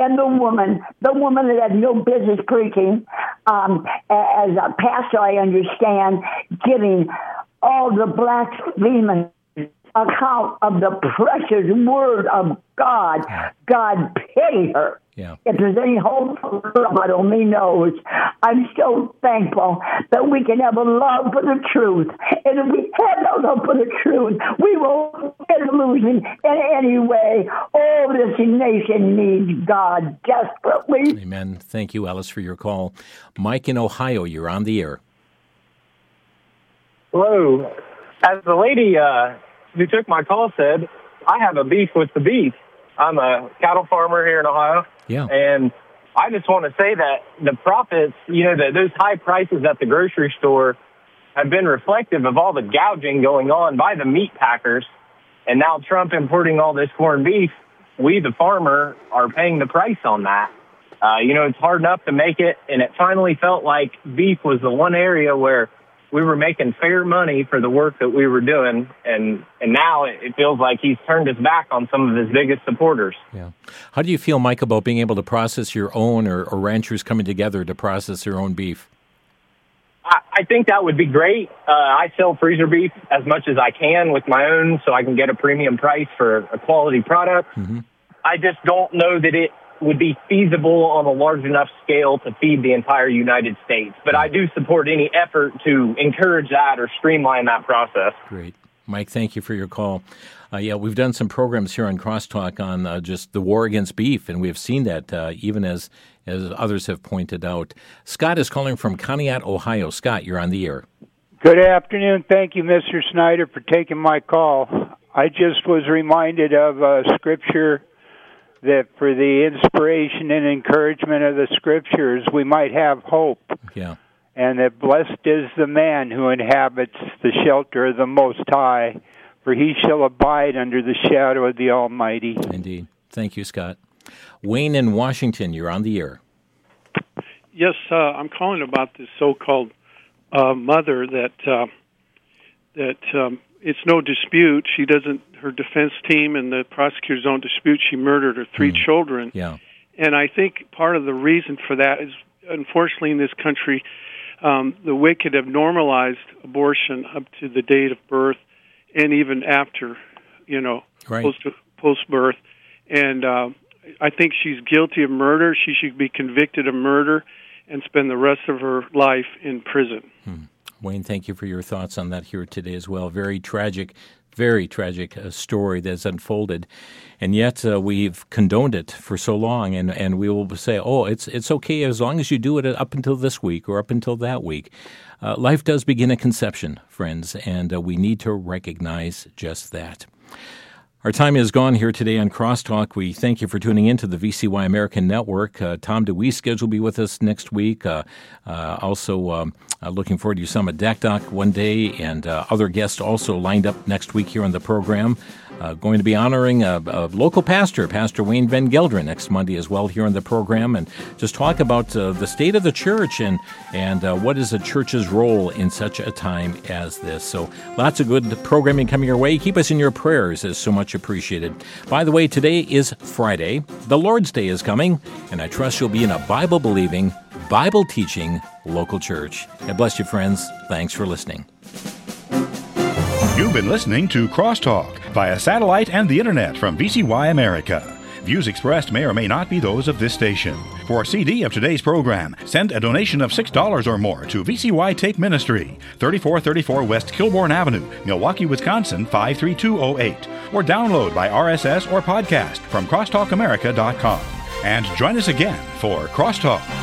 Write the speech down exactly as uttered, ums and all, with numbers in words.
and the woman, the woman that had no business preaching, um, as a pastor, I understand, giving all the blasphemous account of the precious word of God. God pity her. Yeah. If there's any hope for her, God only knows. I'm so thankful that we can have a love for the truth. And if we have no love for the truth, we will get losing in any way. Oh, this nation needs God desperately. Amen. Thank you, Alice, for your call. Mike in Ohio, you're on the air. Hello. As the lady uh, who took my call said, I have a beef with the beef. I'm a cattle farmer here in Ohio. Yeah. And I just want to say that the profits, you know, that those high prices at the grocery store have been reflective of all the gouging going on by the meat packers. And now Trump importing all this corned beef, we, the farmer, are paying the price on that. Uh, you know, it's hard enough to make it, and it finally felt like beef was the one area where we were making fair money for the work that we were doing, and, and now it feels like he's turned his back on some of his biggest supporters. Yeah. How do you feel, Mike, about being able to process your own, or, or ranchers coming together to process their own beef? I, I think that would be great. Uh, I sell freezer beef as much as I can with my own so I can get a premium price for a quality product. Mm-hmm. I just don't know that it would be feasible on a large enough scale to feed the entire United States. But I do support any effort to encourage that or streamline that process. Great. Mike, thank you for your call. Uh, yeah, we've done some programs here on Crosstalk on uh, just the war against beef, and we've seen that uh, even as, as others have pointed out. Scott is calling from Conneaut, Ohio. Scott, you're on the air. Good afternoon. Thank you, Mister Snyder, for taking my call. I just was reminded of a scripture that for the inspiration and encouragement of the Scriptures, we might have hope. Yeah. And that blessed is the man who inhabits the shelter of the Most High, for he shall abide under the shadow of the Almighty. Indeed. Thank you, Scott. Wayne in Washington, you're on the air. Yes, uh, I'm calling about this so-called uh, mother that uh, that um, it's no dispute. She doesn't. Her defense team and the prosecutors don't dispute she murdered her three mm. children. Yeah. And I think part of the reason for that is, unfortunately, in this country, um, the wicked have normalized abortion up to the date of birth and even after, you know, right. post post birth. And uh, I think she's guilty of murder. She should be convicted of murder and spend the rest of her life in prison. Hmm. Wayne, thank you for your thoughts on that here today as well. Very tragic, very tragic uh, story that's unfolded. And yet uh, we've condoned it for so long, and, and we will say, oh, it's it's okay as long as you do it up until this week or up until that week. Uh, life does begin at conception, friends, and uh, we need to recognize just that. Our time is gone here today on Crosstalk. We thank you for tuning in to the V C Y American Network. Uh, Tom DeWeese will be with us next week. Uh, uh, also, um, uh, looking forward to Usama Dakdak one day, and uh, other guests also lined up next week here on the program. Uh, going to be honoring a, a local pastor, Pastor Wayne Van Gelderen, next Monday as well here on the program, and just talk about uh, the state of the church and and uh, what is a church's role in such a time as this. So lots of good programming coming your way. Keep us in your prayers, is so much appreciated. By the way, today is Friday. The Lord's Day is coming, and I trust you'll be in a Bible-believing, Bible-teaching local church. God bless you, friends. Thanks for listening. You've been listening to Crosstalk via satellite and the internet from V C Y America. Views expressed may or may not be those of this station. For a C D of today's program, send a donation of six dollars or more to V C Y Tape Ministry, thirty-four thirty-four West Kilbourne Avenue, Milwaukee, Wisconsin, five three two zero eight, or download by R S S or podcast from crosstalk america dot com. And join us again for Crosstalk.